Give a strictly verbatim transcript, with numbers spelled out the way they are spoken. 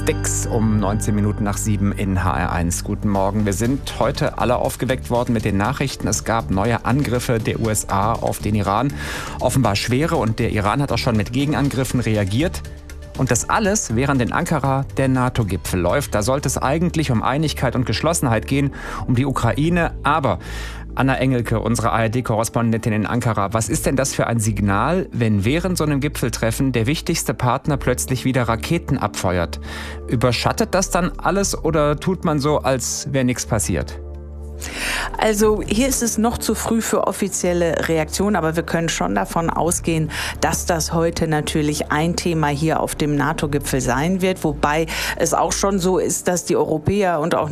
Sticks um neunzehn Minuten nach sieben in H R eins. Guten Morgen. Wir sind heute alle aufgeweckt worden mit den Nachrichten. Es gab neue Angriffe der U S A auf den Iran. Offenbar schwere, und der Iran hat auch schon mit Gegenangriffen reagiert. Und das alles, während in Ankara der NATO-Gipfel läuft. Da sollte es eigentlich um Einigkeit und Geschlossenheit gehen, um die Ukraine. Aber Anna Engelke, unsere A R D-Korrespondentin in Ankara, was ist denn das für ein Signal, wenn während so einem Gipfeltreffen der wichtigste Partner plötzlich wieder Raketen abfeuert? Überschattet das dann alles oder tut man so, als wäre nichts passiert? Also hier ist es noch zu früh für offizielle Reaktionen, aber wir können schon davon ausgehen, dass das heute natürlich ein Thema hier auf dem NATO-Gipfel sein wird, wobei es auch schon so ist, dass die Europäer und auch